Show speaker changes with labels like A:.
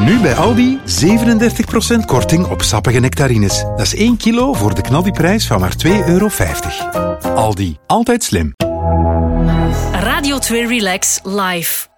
A: Nu bij Aldi 37% korting op sappige nectarines. Dat is 1 kilo voor de knaldiprijs van maar €2,50. Aldi, altijd slim.
B: Radio 2 Relax Live.